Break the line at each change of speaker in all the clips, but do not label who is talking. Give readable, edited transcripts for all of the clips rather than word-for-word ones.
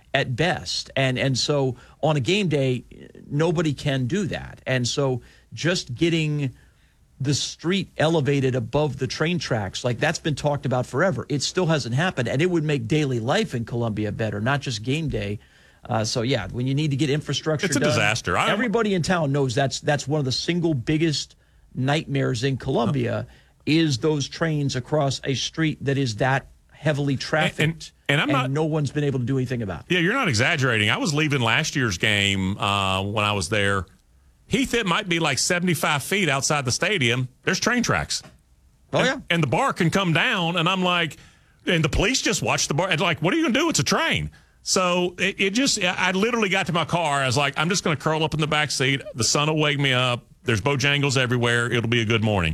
at best. And so on a game day, nobody can do that. And so just getting the street elevated above the train tracks, like that's been talked about forever. It still hasn't happened, and it would make daily life in Columbia better, not just game day. So, yeah, when you need to get infrastructure
done. It's a disaster.
Everybody in town knows that's one of the single biggest nightmares in Columbia is those trains across a street that is that heavily trafficked. And no one's been able to do anything about it.
Yeah, you're not exaggerating. I was leaving last year's game when I was there. Heath, it might be like 75 feet outside the stadium. There's train tracks.
Oh, yeah.
And the bar can come down, and I'm like, and the police just watch the bar. And like, what are you going to do? It's a train. So I literally got to my car. I was like, I'm just going to curl up in the back seat. The sun will wake me up. There's Bojangles everywhere. It'll be a good morning.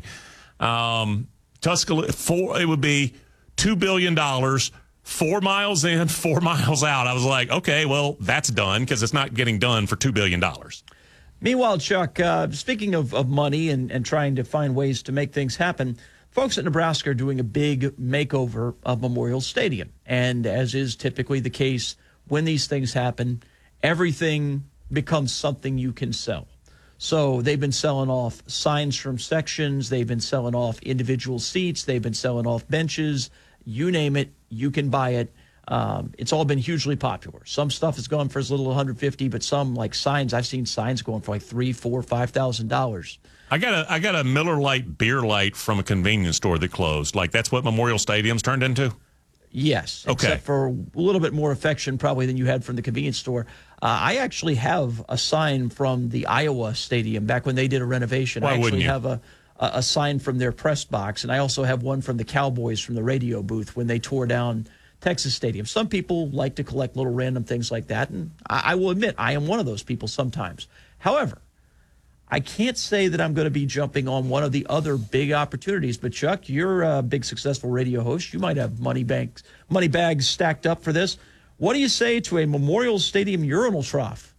Tuscaloosa, it would be $2 billion, 4 miles in, 4 miles out. I was like, okay, well, that's done because it's not getting done for $2 billion.
Meanwhile, Chuck, speaking of money and trying to find ways to make things happen, folks at Nebraska are doing a big makeover of Memorial Stadium. And as is typically the case when these things happen, everything becomes something you can sell. So they've been selling off signs from sections. They've been selling off individual seats. They've been selling off benches. You name it, you can buy it. It's all been hugely popular. Some stuff has gone for as little as $150, but some, like signs, I've seen signs going for like $3,000, $4,000, $5,000.
I got a Miller Lite beer light from a convenience store that closed. Like that's what Memorial Stadium's turned into?
Yes.
Okay.
Except for a little bit more affection probably than you had from the convenience store. I actually have a sign from the Iowa Stadium back when they did a renovation.
Why wouldn't you?
I actually have a sign from their press box, and I also have one from the Cowboys from the radio booth when they tore down Texas Stadium. Some people like to collect little random things like that, and I will admit I am one of those people sometimes. However, I can't say that I'm going to be jumping on one of the other big opportunities, but Chuck, you're a big successful radio host. You might have money bags stacked up for this. What do you say to a Memorial Stadium urinal trough?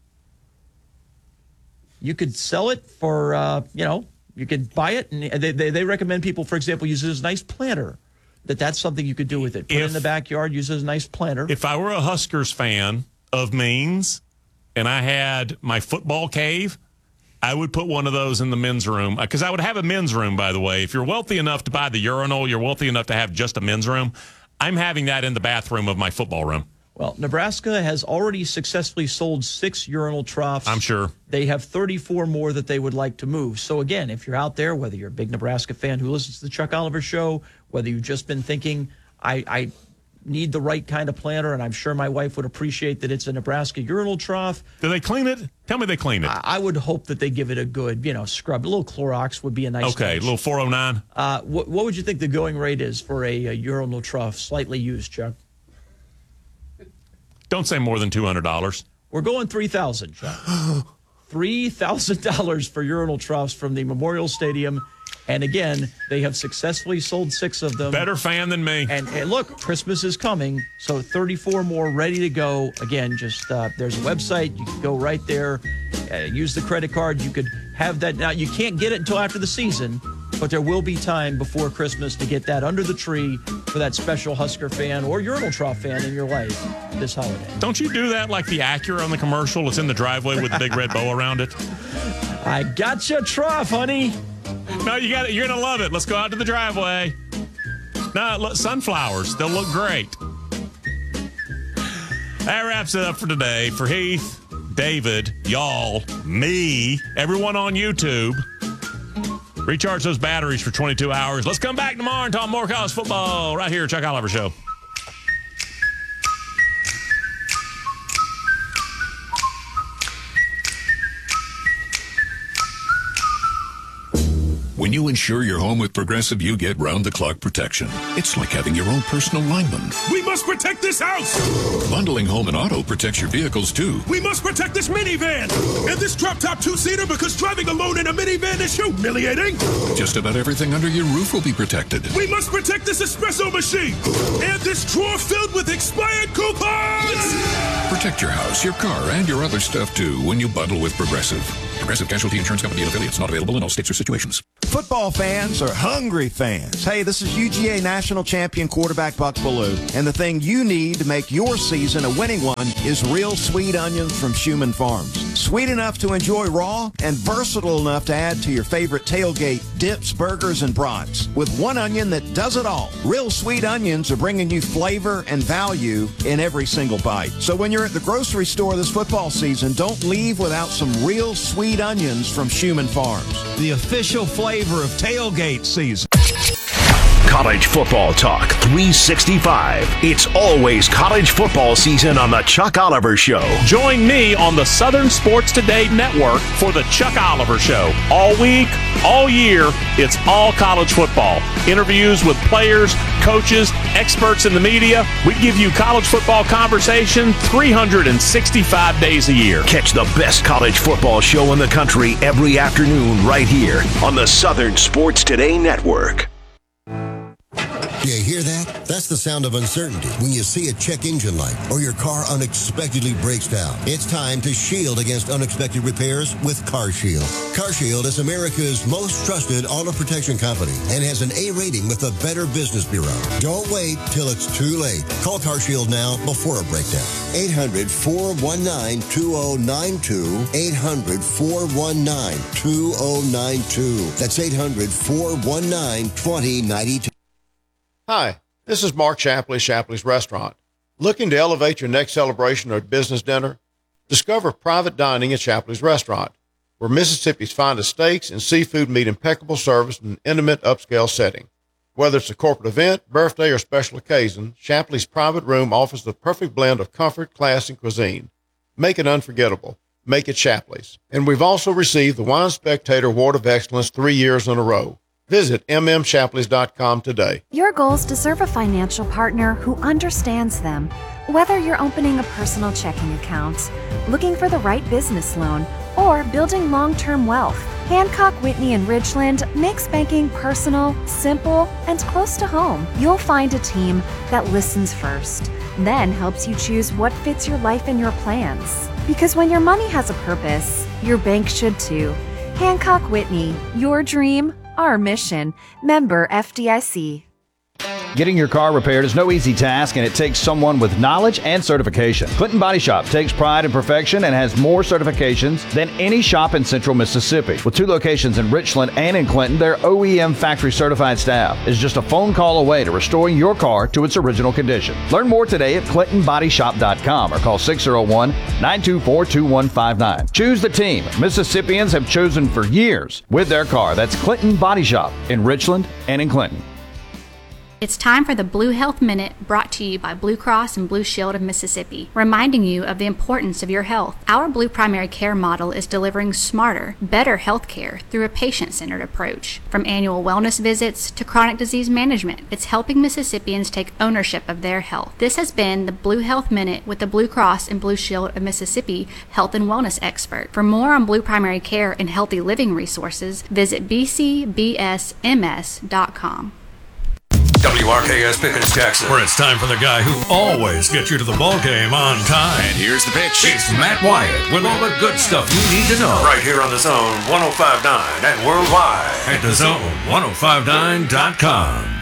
You could sell it for, you could buy it, and they recommend people, for example, use it as a nice planter. That's something you could do with it. Put it in the backyard, use it as a nice planter.
If I were a Huskers fan of means and I had my football cave, I would put one of those in the men's room. Because I would have a men's room, by the way. If you're wealthy enough to buy the urinal, you're wealthy enough to have just a men's room. I'm having that in the bathroom of my football room.
Well, Nebraska has already successfully sold 6 urinal troughs.
I'm sure.
They have 34 more that they would like to move. So, again, if you're out there, whether you're a big Nebraska fan who listens to the Chuck Oliver Show, whether you've just been thinking, I need the right kind of planter, and I'm sure my wife would appreciate that it's a Nebraska urinal trough.
Do they clean it? Tell me they clean it.
I would hope that they give it a good, scrub. A little Clorox would be a nice
Okay,
touch.
a little 409.
What would you think the going rate is for a urinal trough, slightly used, Chuck?
Don't say more than $200.
We're going $3,000, Chuck. $3,000 for urinal troughs from the Memorial Stadium. And again, they have successfully sold 6 of them.
Better fan than me.
And look, Christmas is coming, so 34 more ready to go. Again, just there's a website. You can go right there, use the credit card. You could have that. Now, you can't get it until after the season, but there will be time before Christmas to get that under the tree for that special Husker fan or urinal trough fan in your life this holiday.
Don't you do that like the Acura on the commercial? It's in the driveway with the big red bow around it.
I got you, trough, honey.
No, you got it. You're going to love it. Let's go out to the driveway. No, look, sunflowers. They'll look great. That wraps it up for today. For Heath, David, y'all, me, everyone on YouTube. Recharge those batteries for 22 hours. Let's come back tomorrow and talk more college football right here, Chuck Oliver Show.
When you insure your home with Progressive, you get round-the-clock protection. It's like having your own personal lineman.
We must protect this house!
Bundling home and auto protects your vehicles, too.
We must protect this minivan! And this drop-top 2-seater, because driving alone in a minivan is humiliating!
Just about everything under your roof will be protected.
We must protect this espresso machine! And this drawer filled with expired coupons!
Protect your house, your car, and your other stuff, too, when you bundle with Progressive. Progressive Casualty Insurance Company and affiliates. Not available in all states or situations.
Football fans are hungry fans. Hey, this is UGA National Champion quarterback Buck Bellew, and the thing you need to make your season a winning one is real sweet onions from Schumann Farms. Sweet enough to enjoy raw and versatile enough to add to your favorite tailgate dips, burgers, and brats. With one onion that does it all. Real sweet onions are bringing you flavor and value in every single bite. So when you're at the grocery store this football season, don't leave without some real sweet onions from Schumann Farms.
The official flavor of tailgate season.
College football talk 365. It's always college football season on the Chuck Oliver Show.
Join me on the Southern Sports Today Network for the Chuck Oliver Show. All week, all year, it's all college football. Interviews with players, coaches, experts in the media. We give you college football conversation 365 days a year.
Catch the best college football show in the country every afternoon right here on the Southern Sports Today Network.
You hear that? That's the sound of uncertainty when you see a check engine light or your car unexpectedly breaks down. It's time to shield against unexpected repairs with CarShield. CarShield is America's most trusted auto protection company and has an A rating with the Better Business Bureau. Don't wait till it's too late. Call CarShield now before a breakdown. 800-419-2092. 800-419-2092. That's 800-419-2092.
Hi, this is Mark Shapley, Shapley's Restaurant. Looking to elevate your next celebration or business dinner? Discover private dining at Shapley's Restaurant, where Mississippi's finest steaks and seafood meet impeccable service in an intimate, upscale setting. Whether it's a corporate event, birthday, or special occasion, Shapley's private room offers the perfect blend of comfort, class, and cuisine. Make it unforgettable. Make it Shapley's. And we've also received the Wine Spectator Award of Excellence 3 years in a row. Visit mmshapleys.com today.
Your goals deserve a financial partner who understands them. Whether you're opening a personal checking account, looking for the right business loan, or building long-term wealth, Hancock Whitney and Ridgeland makes banking personal, simple, and close to home. You'll find a team that listens first, then helps you choose what fits your life and your plans. Because when your money has a purpose, your bank should too. Hancock Whitney, your dream, our mission. Member FDIC.
Getting your car repaired is no easy task, and it takes someone with knowledge and certification. Clinton Body Shop takes pride in perfection and has more certifications than any shop in Central Mississippi. With 2 locations in Richland and in Clinton, their OEM factory certified staff is just a phone call away to restoring your car to its original condition. Learn more today at ClintonBodyShop.com or call 601-924-2159. Choose the team Mississippians have chosen for years with their car. That's Clinton Body Shop in Richland and in Clinton.
It's time for the Blue Health Minute, brought to you by Blue Cross and Blue Shield of Mississippi, reminding you of the importance of your health. Our Blue Primary Care model is delivering smarter, better health care through a patient-centered approach. From annual wellness visits to chronic disease management, it's helping Mississippians take ownership of their health. This has been the Blue Health Minute with the Blue Cross and Blue Shield of Mississippi health and wellness expert. For more on Blue Primary Care and healthy living resources, visit bcbsms.com.
WRKS Pickens, Jackson, where it's time for the guy who always gets you to the ball game on time.
And here's the pitch.
It's Matt Wyatt with all the good stuff you need to know.
Right here on the Zone 105.9 and worldwide
at thezone1059.com.